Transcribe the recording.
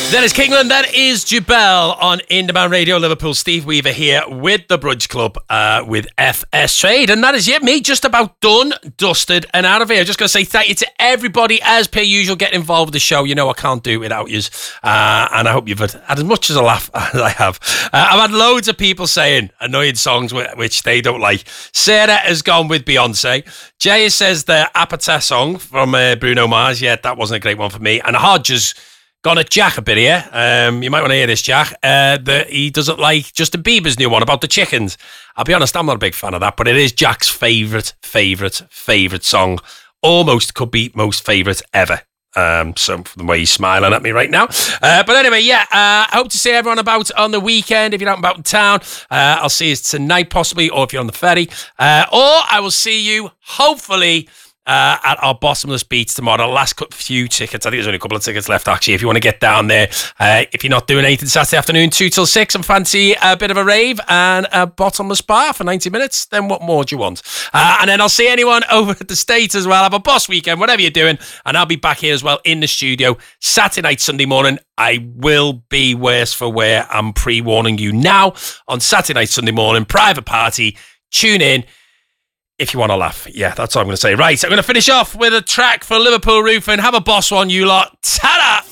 That is Kingland, that is Jubel on In Demand Radio Liverpool. Steve Weaver here with the Brunch Club with FS Trade. And that is it, me just about done, dusted and out of here. Just going to say thank you to everybody as per usual getting involved with the show. You know I can't do it without you. And I hope you've had as much as a laugh as I have. I've had loads of people saying annoying songs which they don't like. Sarah has gone with Beyonce. Jay says the Apata song from Bruno Mars. Yeah, that wasn't a great one for me. And Hodge has gone at Jack a bit here. You might want to hear this, Jack. He doesn't like Justin Bieber's new one about the chickens. I'll be honest, I'm not a big fan of that, but it is Jack's favourite song. Almost could be most favourite ever. So from the way he's smiling at me right now. But anyway, yeah, I hope to see everyone about on the weekend. If you're out and about in town, I'll see you tonight possibly, or if you're on the ferry. Or I will see you, hopefully, at our Bottomless Beats tomorrow. Last few tickets. I think there's only a couple of tickets left, actually, if you want to get down there. If you're not doing anything Saturday afternoon, 2 till 6, and fancy a bit of a rave and a bottomless bar for 90 minutes, then what more do you want? And then I'll see anyone over at the States as well. Have a boss weekend, whatever you're doing. And I'll be back here as well in the studio Saturday night, Sunday morning. I will be worse for wear. I'm pre-warning you now. On Saturday night, Sunday morning, private party. Tune in if you want to laugh. Yeah, that's all I'm going to say. Right, I'm going to finish off with a track for Liverpool Roofing. Have a boss one, you lot. Ta-da!